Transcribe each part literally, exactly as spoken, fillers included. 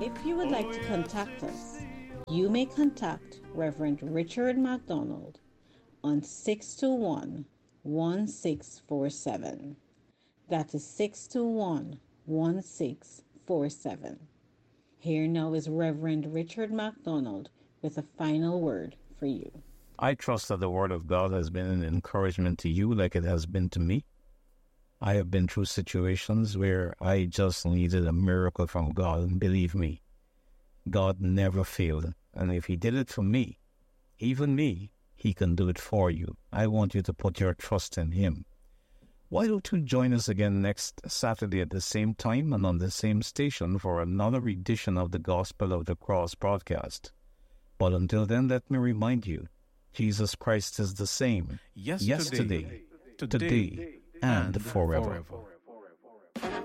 If you would like to contact us, you may contact Reverend Richard MacDonald on six two one, one six four seven. That is six two one, one six four seven. Here now is Reverend Richard MacDonald with a final word for you. I trust that the Word of God has been an encouragement to you like it has been to me. I have been through situations where I just needed a miracle from God, and believe me, God never failed. And if He did it for me, even me, He can do it for you. I want you to put your trust in Him. Why don't you join us again next Saturday at the same time and on the same station for another edition of the Gospel of the Cross broadcast? But until then, let me remind you, Jesus Christ is the same yesterday, yesterday today, today, and, and forever. forever.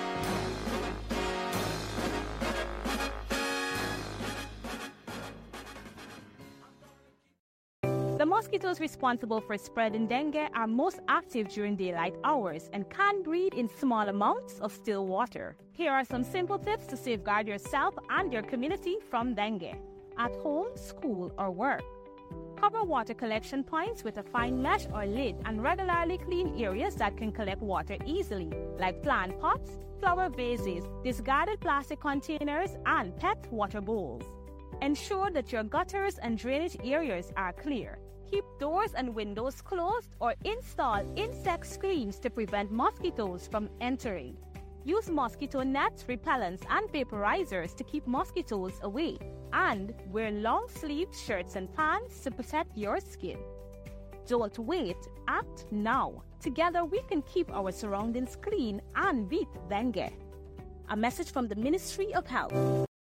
The mosquitoes responsible for spreading dengue are most active during daylight hours and can breed in small amounts of still water. Here are some simple tips to safeguard yourself and your community from dengue. At home, school, or work, cover water collection points with a fine mesh or lid and regularly clean areas that can collect water easily, like plant pots, flower vases, discarded plastic containers, and pet water bowls. Ensure that your gutters and drainage areas are clear. Keep doors and windows closed or install insect screens to prevent mosquitoes from entering. Use mosquito nets, repellents, and vaporizers to keep mosquitoes away. And wear long-sleeved shirts and pants to protect your skin. Don't wait, act now. Together we can keep our surroundings clean and beat dengue. A message from the Ministry of Health.